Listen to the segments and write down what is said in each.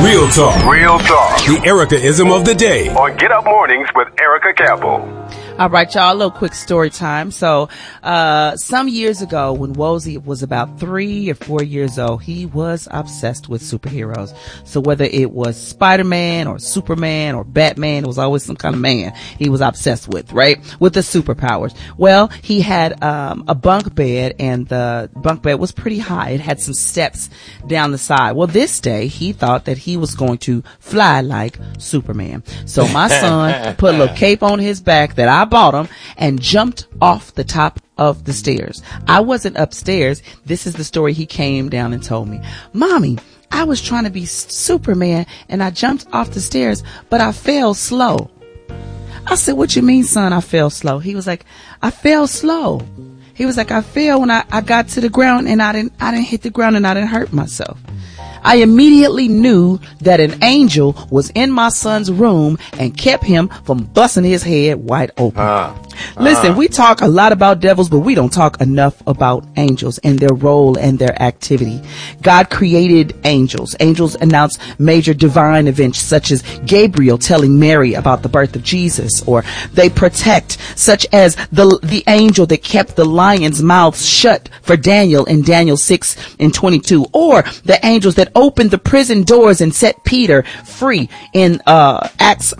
Real talk. Real talk. The Erica-ism of the day. On Get Up Mornings with Erica Campbell. All right, y'all, a little quick story time. So, some years ago when Wozie was about 3 or 4 years old, he was obsessed with superheroes. So whether it was Spider-Man or Superman or Batman, it was always some kind of man he was obsessed with, right? With the superpowers. Well, he had, a bunk bed, and the bunk bed was pretty high. It had some steps down the side. Well, this day he thought that he was going to fly like Superman. So my son put a little cape on his back that I bought him and jumped off the top of the stairs. I wasn't upstairs. This is the story he came down and told me. Mommy, I was trying to be Superman and I jumped off the stairs, but I fell slow. I said, what you mean, son? I fell slow. He was like, I fell slow. He was like, I fell when I got to the ground and I didn't hit the ground and I didn't hurt myself. I immediately knew that an angel was in my son's room and kept him from busting his head wide open. Listen, we talk a lot about devils, but we don't talk enough about angels and their role and their activity. God created angels. Angels announce major divine events such as Gabriel telling Mary about the birth of Jesus, or they protect, such as the angel that kept the lions' mouths shut for Daniel in Daniel 6:22, or the angels that opened the prison doors and set Peter free in Acts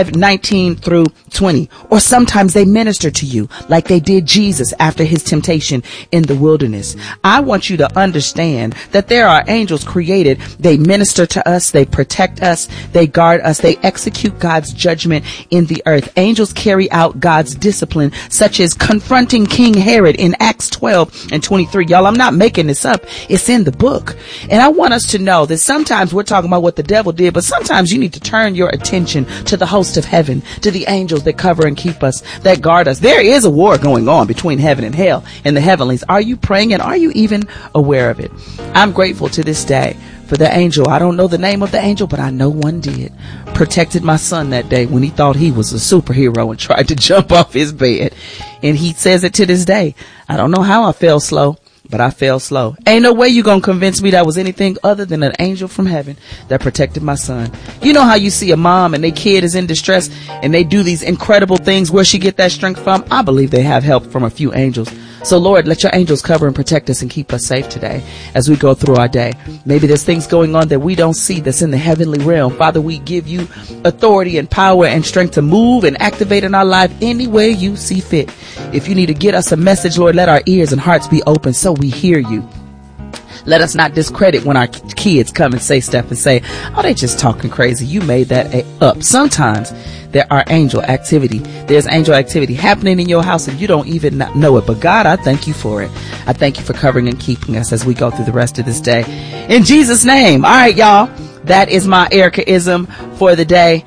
5:19-20. Or sometimes they minister to you like they did Jesus after his temptation in the wilderness. I want you to understand that there are angels created. They minister to us, they protect us, they guard us, they execute God's judgment in the earth. Angels carry out God's discipline, such as confronting King Herod in Acts 12:23. Y'all, I'm not making this up. It's in the book. And I want us to know that sometimes we're talking about what the devil did, but sometimes you need to turn your attention to the host of heaven, to the angels that cover and keep us, that guard us. There is a war going on between heaven and hell in the heavenlies. Are you praying, and are you even aware of it? I'm grateful to this day for the angel. I don't know the name of the angel, but I know one did. Protected my son that day when he thought he was a superhero and tried to jump off his bed. And he says it to this day. I don't know how I fell slow, but I fell slow. Ain't no way you gonna convince me that was anything other than an angel from heaven that protected my son. You know how you see a mom and their kid is in distress and they do these incredible things. Where she get that strength from? I believe they have help from a few angels. So Lord, let your angels cover and protect us and keep us safe today as we go through our day. Maybe there's things going on that we don't see that's in the heavenly realm. Father, we give you authority and power and strength to move and activate in our life any way you see fit. If you need to get us a message, Lord, let our ears and hearts be open so we hear you. Let us not discredit when our kids come and say stuff and say, oh, they just talking crazy. You made that up. Sometimes there are angel activity. There's angel activity happening in your house and you don't even know it. But God, I thank you for it. I thank you for covering and keeping us as we go through the rest of this day. In Jesus' name. All right, y'all. That is my Erica-ism for the day.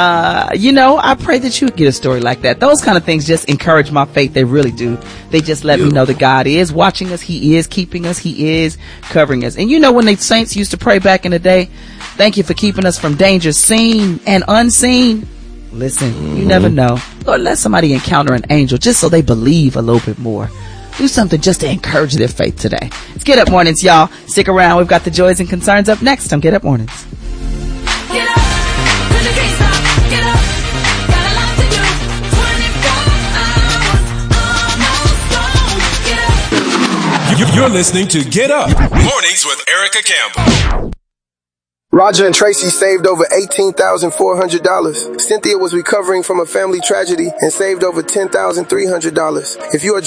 I pray that you get a story like that. Those kind of things just encourage my faith. They really do. They just let me know that God is watching us. He is keeping us. He is covering us. And you know, when the saints used to pray back in the day, thank you for keeping us from danger seen and unseen. Listen, you never know. Lord, let somebody encounter an angel just so they believe a little bit more. Do something just to encourage their faith today. It's Get Up Mornings, y'all. Stick around. We've got the joys and concerns up next on Get Up Mornings. Get up, 'cause you can't stop. Get up, got a lot to do. 24 hours, almost gone. Get up. You're listening to Get Up Mornings with Erica Campbell. Roger and Tracy saved over $18,400. Cynthia was recovering from a family tragedy and saved over $10,300. If you are